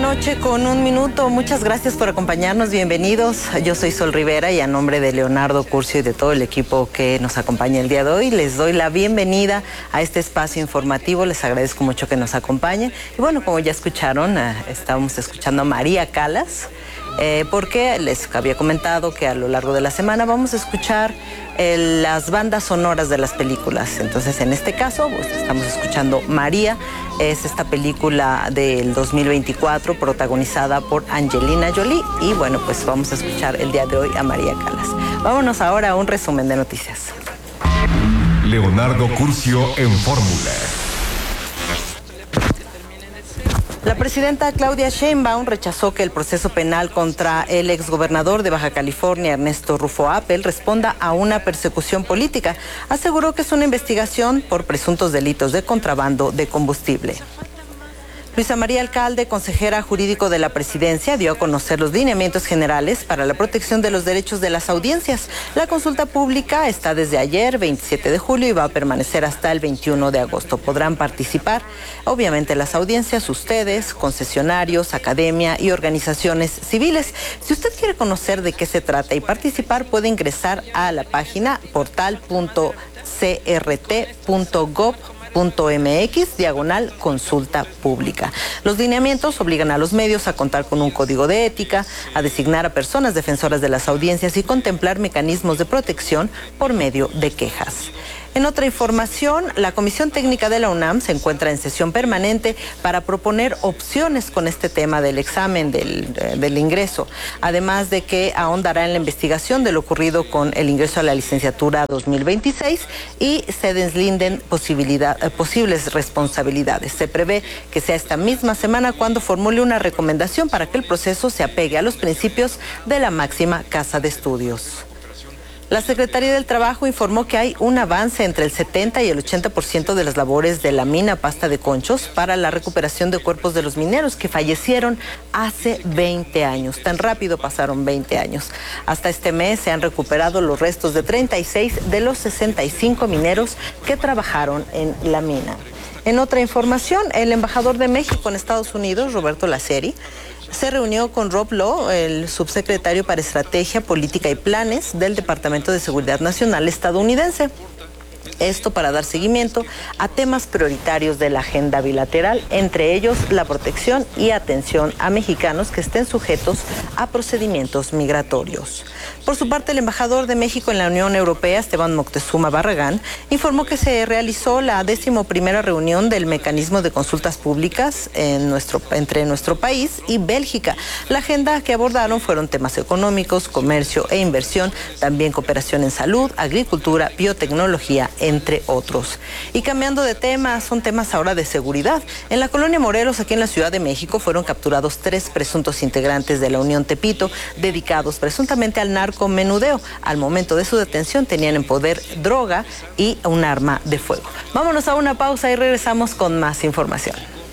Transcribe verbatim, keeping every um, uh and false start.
noche con un minuto. Muchas gracias por acompañarnos. Bienvenidos. Yo soy Sol Rivera y a nombre de Leonardo Curcio y de todo el equipo que nos acompaña el día de hoy, les doy la bienvenida a este espacio informativo. Les agradezco mucho que nos acompañen. Y bueno, como ya escucharon, estábamos escuchando a María Calas, eh, porque les había comentado que a lo largo de la semana vamos a escuchar eh, las bandas sonoras de las películas. Entonces, en este caso, pues, estamos escuchando María. Es esta película del dos mil veinticuatro protagonizada por Angelina Jolie y bueno, pues vamos a escuchar el día de hoy a María Calas. Vámonos ahora a un resumen de noticias. Leonardo Curcio en Fórmula. La presidenta Claudia Sheinbaum rechazó que el proceso penal contra el exgobernador de Baja California, Ernesto Rufo Appel, responda a una persecución política. Aseguró que es una investigación por presuntos delitos de contrabando de combustible. Luisa María Alcalde, consejera jurídico de la presidencia, dio a conocer los lineamientos generales para la protección de los derechos de las audiencias. La consulta pública está desde ayer, veintisiete de julio, y va a permanecer hasta el veintiuno de agosto. Podrán participar, obviamente, las audiencias, ustedes, concesionarios, academia y organizaciones civiles. Si usted quiere conocer de qué se trata y participar, puede ingresar a la página portal punto c r t punto gov punto m x diagonal consulta pública. Los lineamientos obligan a los medios a contar con un código de ética, a designar a personas defensoras de las audiencias y contemplar mecanismos de protección por medio de quejas. En otra información, la Comisión Técnica de la UNAM se encuentra en sesión permanente para proponer opciones con este tema del examen del, del ingreso, además de que ahondará en la investigación de lo ocurrido con el ingreso a la licenciatura dos mil veintiséis y se deslinden posibilidad, posibles responsabilidades. Se prevé que sea esta misma semana cuando formule una recomendación para que el proceso se apegue a los principios de la máxima casa de estudios. La Secretaría del Trabajo informó que hay un avance entre el setenta y el ochenta por ciento de las labores de la mina Pasta de Conchos para la recuperación de cuerpos de los mineros que fallecieron hace veinte años. Tan rápido pasaron veinte años. Hasta este mes se han recuperado los restos de treinta y seis de los sesenta y cinco mineros que trabajaron en la mina. En otra información, el embajador de México en Estados Unidos, Roberto Laceri, se reunió con Rob Law, el subsecretario para Estrategia, Política y Planes del Departamento de Seguridad Nacional estadounidense. Esto para dar seguimiento a temas prioritarios de la agenda bilateral, entre ellos la protección y atención a mexicanos que estén sujetos a procedimientos migratorios. Por su parte, el embajador de México en la Unión Europea, Esteban Moctezuma Barragán, informó que se realizó la decimoprimera reunión del mecanismo de consultas públicas en nuestro, entre nuestro país y Bélgica. La agenda que abordaron fueron temas económicos, comercio e inversión, también cooperación en salud, agricultura, biotecnología, entre otros. Y cambiando de tema, son temas ahora de seguridad. En la colonia Morelos, aquí en la Ciudad de México, fueron capturados tres presuntos integrantes de la Unión Tepito, dedicados presuntamente al narcomenudeo. Al momento de su detención tenían en poder droga y un arma de fuego. Vámonos a una pausa y regresamos con más información.